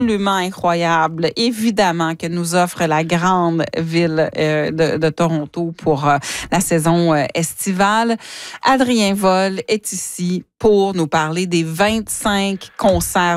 absolument incroyable, évidemment, que nous offre la grande ville de Toronto pour la saison estivale. Adrien Woll est ici pour nous parler des 25 concerts